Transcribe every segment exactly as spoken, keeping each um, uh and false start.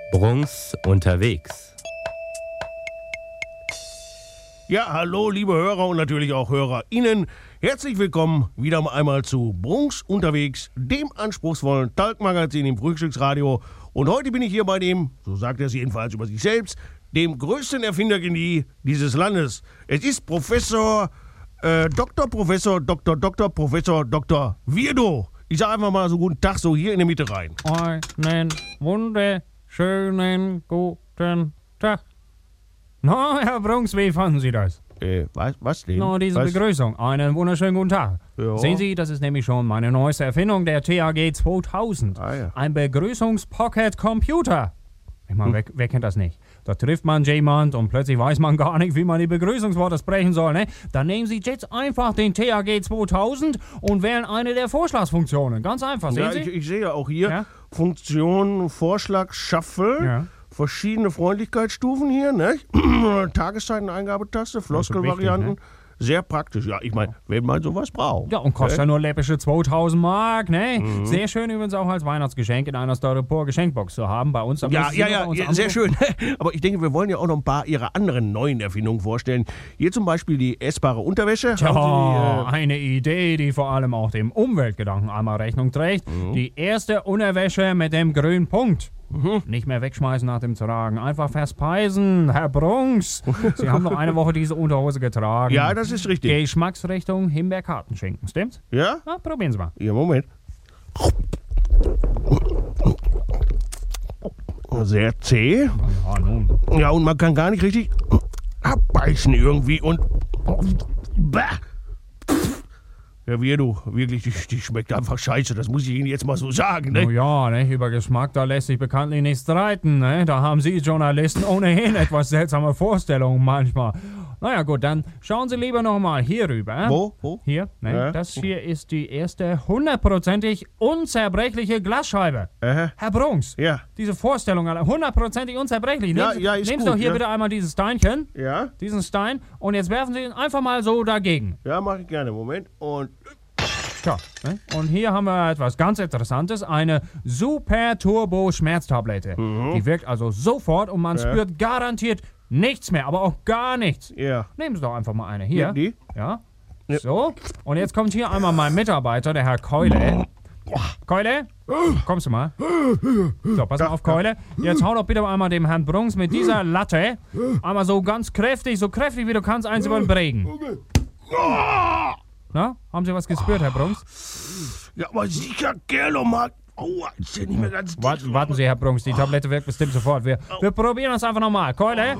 Brunks unterwegs. Ja, hallo liebe Hörer und natürlich auch HörerInnen. Herzlich willkommen wieder einmal zu Brunks unterwegs, dem anspruchsvollen Talkmagazin im Frühstücksradio. Und heute bin ich hier bei dem, so sagt er es jedenfalls über sich selbst, dem größten Erfindergenie dieses Landes. Es ist Professor, äh, Doktor Professor, Doktor, Doktor, Professor, Doktor Wirdo. Ich sag einfach mal so guten Tag, so hier in der Mitte rein. Einen wunderschönen guten Tag. Na, Herr Brunks, wie fanden Sie das? Äh, was, was denn? Na, diese was? Begrüßung. Einen wunderschönen guten Tag. Ja. Sehen Sie, das ist nämlich schon meine neueste Erfindung, der T A G zweitausend. Ah, ja. Ein Begrüßungs-Pocket-Computer. Ich meine, Hm. wer, wer kennt das nicht? Da trifft man jemand und plötzlich weiß man gar nicht, wie man die Begrüßungsworte sprechen soll, ne? Dann nehmen Sie jetzt einfach den T A G zweitausend und wählen eine der Vorschlagsfunktionen. Ganz einfach, sehen Ja, Sie? ich, ich sehe ja auch hier Ja? Funktion, Vorschlag, Shuffle. Ja. Verschiedene Freundlichkeitsstufen hier, ne? Tageszeiten-Eingabetaste, Floskelvarianten. wichtig, Sehr praktisch. Ja, ich meine, wenn man sowas braucht. Ja, und kostet ja ne? nur läppische zweitausend Mark, ne? Mhm. Sehr schön übrigens auch als Weihnachtsgeschenk in einer Styropor-Geschenkbox zu haben bei uns. Aber Ja, müssen Sie ja, nur ja, bei uns ja, sehr anrufen. schön. Aber ich denke, wir wollen ja auch noch ein paar Ihrer anderen neuen Erfindungen vorstellen. Hier zum Beispiel die essbare Unterwäsche. Tja, Haben Sie, eine Idee, die vor allem auch dem Umweltgedanken einmal Rechnung trägt. Mhm. Die erste Unterwäsche mit dem grünen Punkt. Nicht mehr wegschmeißen nach dem Tragen, einfach verspeisen. Herr Brunks, Sie haben noch eine Woche diese Unterhose getragen. äh, ja, das ist richtig. Geschmacksrichtung Himbeerkartenschinken, stimmt's? Ja? Ja, probieren Sie mal. Ja, Moment. Sehr zäh. Ja, nun. Ja, und man kann gar nicht richtig abbeißen irgendwie und... Bah. Ja, wie du, wirklich, die, die schmeckt einfach scheiße, das muss ich Ihnen jetzt mal so sagen, ne? Oh ja, ne, über Geschmack, da lässt sich bekanntlich nicht streiten, ne? Da haben Sie Journalisten ohnehin etwas seltsame Vorstellungen manchmal. Naja gut, dann schauen Sie lieber nochmal hier rüber. Wo? Wo? Hier, ne? Ja. Das hier ist die erste hundertprozentig unzerbrechliche Glasscheibe. Äh, Herr Brunks, ja. diese Vorstellung, alle hundertprozentig unzerbrechlich. Ja, Nehmen Sie, ja, ist nehmen Sie gut, doch hier ja. bitte einmal dieses Steinchen, Ja? diesen Stein, und jetzt werfen Sie ihn einfach mal so dagegen. Ja, mache ich gerne. Moment. Und... Tja, ne? Und hier haben wir etwas ganz Interessantes, eine Super-Turbo-Schmerztablette. Die wirkt also sofort und man Mhm. Ja. spürt garantiert nichts mehr, aber auch gar nichts. Ja. Nehmen Sie doch einfach mal eine. Hier. Ja, die? Ja. Ja. So. Und jetzt kommt hier einmal mein Mitarbeiter, der Herr Keule. Keule? Kommst du mal? So, pass mal auf, Keule. Jetzt hau doch bitte einmal dem Herrn Brunks mit dieser Latte einmal so ganz kräftig, so kräftig wie du kannst, eins über den Bregen. Na, haben Sie was gespürt, Herr Brunks? Ja, aber sicher gerne mal. Oh, ist ja nicht mehr ganz dicht. Warten, warten Sie, Herr Brunks, die Tablette wirkt bestimmt sofort. Wir, wir probieren das einfach nochmal. Keule?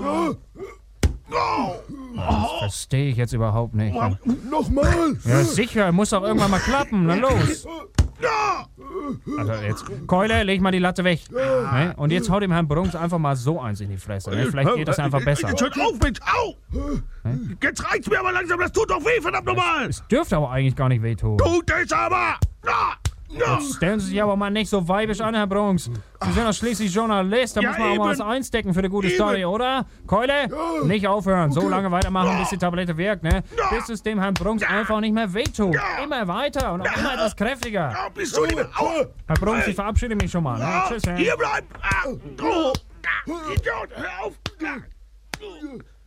Das verstehe ich jetzt überhaupt nicht. Nochmal. Ja, sicher, muss doch irgendwann mal klappen. Na los. Also jetzt, Keule, leg mal die Latte weg. Ne? Und jetzt haut dem Herrn Brunks einfach mal so eins in die Fresse. Ne? Vielleicht geht das einfach besser. Jetzt hört auf, Mensch. Au. Jetzt reicht's mir aber langsam. Das tut doch weh, verdammt nochmal. Es dürfte aber eigentlich gar nicht wehtun. Tut es aber. Na. Na. Jetzt stellen Sie sich aber mal nicht so weibisch an, Herr Brunks. Sie sind doch schließlich Journalist, da Ja, muss man auch mal eben. was einstecken für eine gute Eben. Story, oder? Keule, nicht aufhören, so lange weitermachen, bis die Tablette wirkt, ne? Bis es dem Herrn Brunks einfach nicht mehr wehtut. Immer weiter und auch immer etwas kräftiger. Ja, bist du nicht mehr. Au. Herr Brunks, ich verabschiede mich schon mal. Ne? Ja, Tschüss, Herr. hier bleiben. Ah, du. Idiot, hör auf.